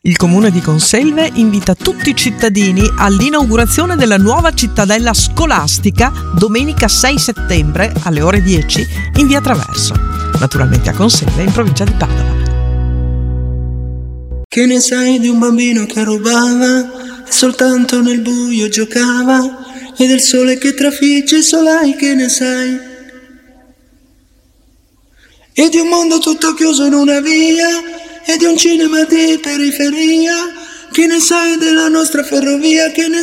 Il comune di Conselve invita tutti i cittadini all'inaugurazione della nuova cittadella scolastica domenica 6 settembre alle ore 10 in via Traverso, naturalmente a Conselve in provincia di Padova. Che ne sai di un bambino che rubava e soltanto nel buio giocava, e del sole che trafigge i solai, che ne sai? E di un mondo tutto chiuso in una via, e di un cinema di periferia, che ne sai della nostra ferrovia, che ne